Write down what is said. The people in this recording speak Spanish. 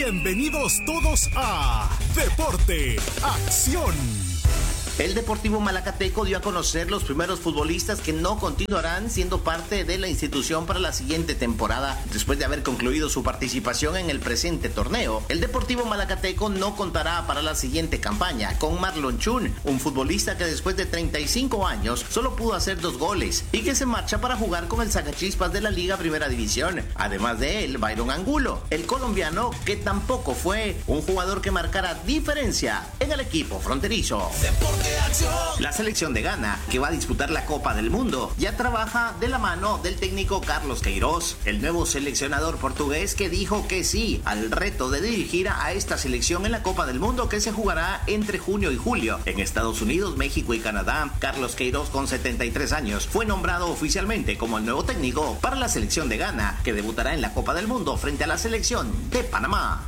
Bienvenidos todos a Deporte Acción. El Deportivo Malacateco dio a conocer los primeros futbolistas que no continuarán siendo parte de la institución para la siguiente temporada. Después de haber concluido su participación en el presente torneo, el Deportivo Malacateco no contará para la siguiente campaña con Marlon Chun, un futbolista que después de 35 años solo pudo hacer 2 goles y que se marcha para jugar con el Sacachispas de la Liga Primera División. Además de él, Byron Angulo, el colombiano, que tampoco fue un jugador que marcara diferencia en el equipo fronterizo. La selección de Ghana, que va a disputar la Copa del Mundo, ya trabaja de la mano del técnico Carlos Queiroz, el nuevo seleccionador portugués que dijo que sí al reto de dirigir a esta selección en la Copa del Mundo que se jugará entre junio y julio en Estados Unidos, México y Canadá. Carlos Queiroz, con 73 años, fue nombrado oficialmente como el nuevo técnico para la selección de Ghana, que debutará en la Copa del Mundo frente a la selección de Panamá.